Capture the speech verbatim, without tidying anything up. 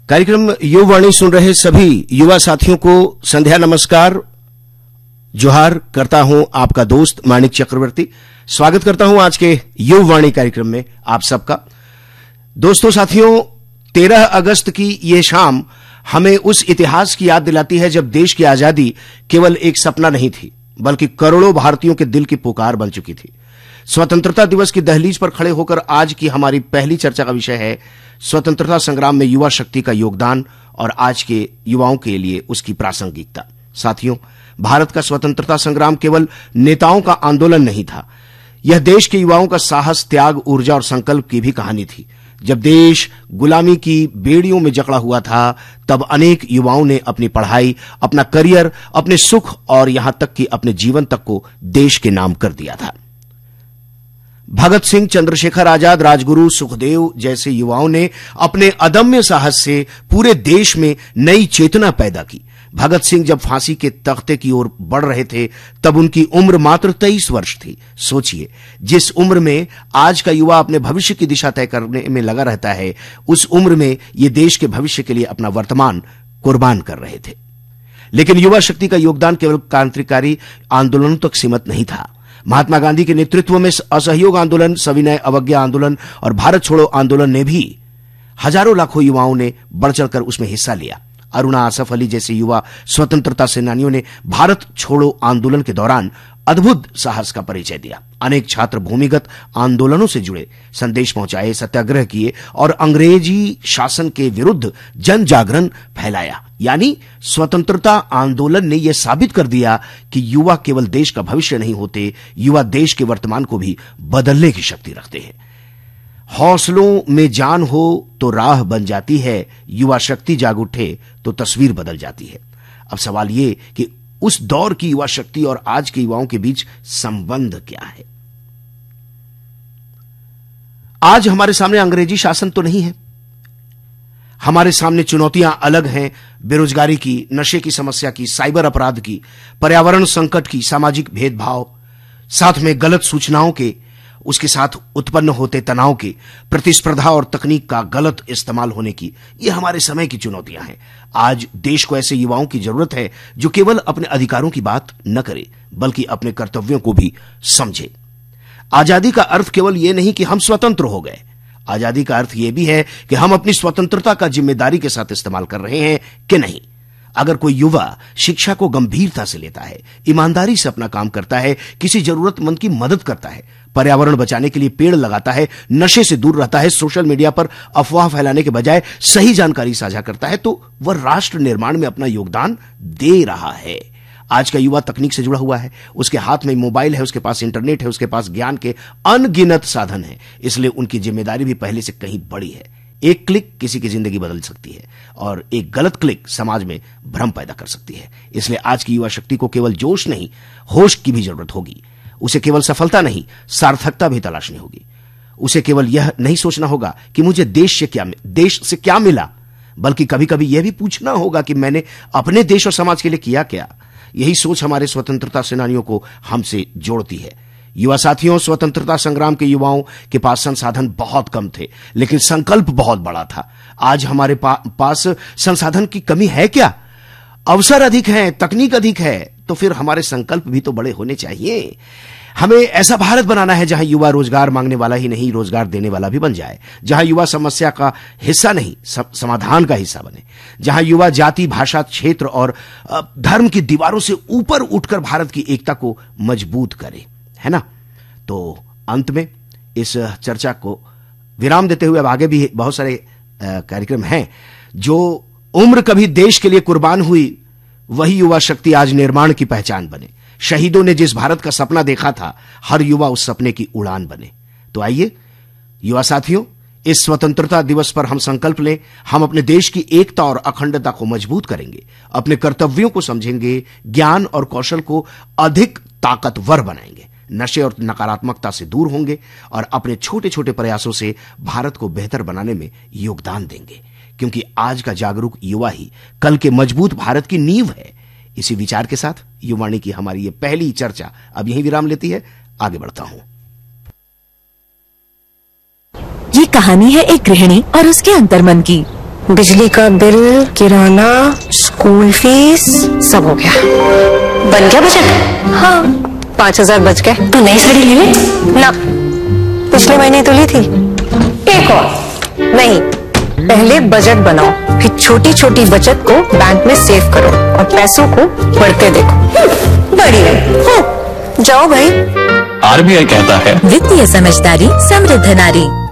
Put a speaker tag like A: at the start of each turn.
A: कार्यक्रम युवावाणी सुन रहे सभी युवा साथियों को संध्या नमस्कार, जोहार करता हूं। आपका दोस्त माणिक चक्रवर्ती स्वागत करता हूं आज के युवावाणी कार्यक्रम में आप सबका। दोस्तों साथियों, तेरह अगस्त की यह शाम हमें उस इतिहास की याद दिलाती है जब देश की आजादी केवल एक सपना नहीं थी, बल्कि करोड़ों भारतीयों के दिल की पुकार बन चुकी थी। स्वतंत्रता दिवस की दहलीज पर खड़े होकर आज की हमारी पहली चर्चा का विषय है स्वतंत्रता संग्राम में युवा शक्ति का योगदान और आज के युवाओं के लिए उसकी प्रासंगिकता। साथियों, भारत का स्वतंत्रता संग्राम केवल नेताओं का आंदोलन नहीं था, यह देश के युवाओं का साहस, त्याग, ऊर्जा और संकल्प की भी कहानी थी। जब देश गुलामी की बेड़ियों में जकड़ा हुआ था, तब अनेक युवाओं ने अपनी पढ़ाई, अपना करियर, अपने सुख और यहां तक कि अपने जीवन तक को देश के नाम कर दिया था। भगत सिंह, चंद्रशेखर आजाद, राजगुरु, सुखदेव जैसे युवाओं ने अपने अदम्य साहस से पूरे देश में नई चेतना पैदा की। भगत सिंह जब फांसी के तख्ते की ओर बढ़ रहे थे, तब उनकी उम्र मात्र तेईस वर्ष थी। सोचिए, जिस उम्र में आज का युवा अपने भविष्य की दिशा तय करने में लगा रहता है, उस उम्र में ये देश के भविष्य के लिए अपना वर्तमान कुर्बान कर रहे थे। लेकिन युवा शक्ति का योगदान केवल क्रांतिकारी आंदोलनों तक सीमित नहीं था। महात्मा गांधी के नेतृत्व में असहयोग आंदोलन, सविनय अवज्ञा आंदोलन और भारत छोड़ो आंदोलन ने भी हजारों लाखों युवाओं ने बढ़ चढ़कर उसमें हिस्सा लिया। अरुणा आसफ अली जैसे युवा स्वतंत्रता सेनानियों ने भारत छोड़ो आंदोलन के दौरान अद्भुत साहस का परिचय दिया। अनेक छात्र भूमिगत आंदोलनों से जुड़े, संदेश पहुंचाए, सत्याग्रह किए और अंग्रेजी शासन के विरुद्ध जन जागरण फैलाया। यानी स्वतंत्रता आंदोलन ने यह साबित कर दिया कि युवा केवल देश का भविष्य नहीं होते, युवा देश के वर्तमान को भी बदलने की शक्ति रखते हैं। हौसलों में जान हो तो राह बन जाती है, युवा शक्ति जाग उठे तो तस्वीर बदल जाती है। अब सवाल यह कि उस दौर की युवा शक्ति और आज के युवाओं के बीच संबंध क्या है? आज हमारे सामने अंग्रेजी शासन तो नहीं है, हमारे सामने चुनौतियां अलग हैं। बेरोजगारी की, नशे की समस्या की, साइबर अपराध की, पर्यावरण संकट की, सामाजिक भेदभाव, साथ में गलत सूचनाओं के, उसके साथ उत्पन्न होते तनाव की, प्रतिस्पर्धा और तकनीक का गलत इस्तेमाल होने की, ये हमारे समय की चुनौतियां हैं। आज देश को ऐसे युवाओं की जरूरत है जो केवल अपने अधिकारों की बात न करे, बल्कि अपने कर्तव्यों को भी समझे। आजादी का अर्थ केवल यह नहीं कि हम स्वतंत्र हो गए, आजादी का अर्थ यह भी है कि हम अपनी स्वतंत्रता का जिम्मेदारी के साथ इस्तेमाल कर रहे हैं कि नहीं। अगर कोई युवा शिक्षा को गंभीरता से लेता है, ईमानदारी से अपना काम करता है, किसी जरूरतमंद की मदद करता है, पर्यावरण बचाने के लिए पेड़ लगाता है, नशे से दूर रहता है, सोशल मीडिया पर अफवाह फैलाने के बजाय सही जानकारी साझा करता है, तो वह राष्ट्र निर्माण में अपना योगदान दे रहा है। आज का युवा तकनीक से जुड़ा हुआ है, उसके हाथ में मोबाइल है, उसके पास इंटरनेट है, उसके पास ज्ञान के अनगिनत साधन है, इसलिए उनकी जिम्मेदारी भी पहले से कहीं बड़ी है। एक क्लिक किसी की जिंदगी बदल सकती है और एक गलत क्लिक समाज में भ्रम पैदा कर सकती है। इसलिए आज की युवा शक्ति को केवल जोश नहीं, होश की भी जरूरत होगी। उसे केवल सफलता नहीं, सार्थकता भी तलाशनी होगी। उसे केवल यह नहीं सोचना होगा कि मुझे देश से क्या देश से क्या मिला, बल्कि कभी कभी यह भी पूछना होगा कि मैंने अपने देश और समाज के लिए किया क्या। यही सोच हमारे स्वतंत्रता सेनानियों को हमसे जोड़ती है। युवा साथियों, स्वतंत्रता संग्राम के युवाओं के पास संसाधन बहुत कम थे, लेकिन संकल्प बहुत बड़ा था। आज हमारे पा, पास संसाधन की कमी है क्या? अवसर अधिक है, तकनीक अधिक है, तो फिर हमारे संकल्प भी तो बड़े होने चाहिए। हमें ऐसा भारत बनाना है जहां युवा रोजगार मांगने वाला ही नहीं, रोजगार देने वाला भी बन जाए, जहां युवा समस्या का हिस्सा नहीं, समाधान का हिस्सा बने, जहां युवा जाति, भाषा, क्षेत्र और धर्म की दीवारों से ऊपर उठकर भारत की एकता को मजबूत करे, है ना। तो अंत में इस चर्चा को विराम देते हुए अब आगे भी बहुत सारे कार्यक्रम हैं। जो उम्र कभी देश के लिए कुर्बान हुई, वही युवा शक्ति आज निर्माण की पहचान बने। शहीदों ने जिस भारत का सपना देखा था, हर युवा उस सपने की उड़ान बने। तो आइए युवा साथियों, इस स्वतंत्रता दिवस पर हम संकल्प लें, हम अपने देश की एकता और अखंडता को मजबूत करेंगे, अपने कर्तव्यों को समझेंगे, ज्ञान और कौशल को अधिक ताकतवर बनाएंगे, नशे और नकारात्मकता से दूर होंगे और अपने छोटे छोटे प्रयासों से भारत को बेहतर बनाने में योगदान देंगे, क्योंकि आज का जागरूक युवा ही कल के मजबूत भारत की नींव है। इसी विचार के साथ युवावाणी की हमारी ये पहली चर्चा अब यहीं विराम लेती है। आगे बढ़ता हूं।
B: ये कहानी है एक गृहिणी और उसके अंतर्मन की। बिजली का बिल, किराना, स्कूल फीस, सब हो गया।
C: बन गया बजट?
B: हाँ, पाँच हजार बच गए।
C: तो नई साड़ी ले ले
B: ना, पिछले महीने तो ली थी।
C: एक और?
B: नहीं, पहले बजट बनाओ, फिर छोटी छोटी बचत को बैंक में सेव करो और पैसों को बढ़ते देखो।
C: बढ़िया।
B: हाँ, जाओ भाई।
D: आर बी आई कहता है,
E: वित्तीय समझदारी समृद्ध नारी।